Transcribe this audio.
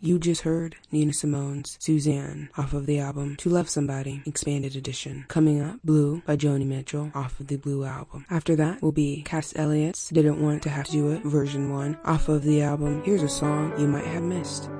You just heard Nina Simone's Suzanne off of the album To Love Somebody Expanded Edition. Coming up, Blue by Joni Mitchell off of the Blue album. After that will be Cass Elliott's Didn't Want to Have to Do It version 1 off of the album Here's a Song You Might Have Missed.